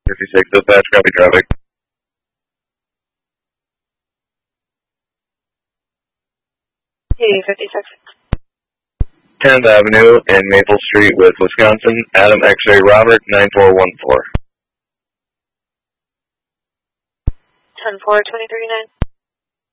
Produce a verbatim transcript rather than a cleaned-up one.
fifty-six, dispatch, copy traffic. Hey, fifty-six. tenth Avenue and Maple Street with Wisconsin, Adam X-ray Robert, nine four one four. ten four, twenty-three nine.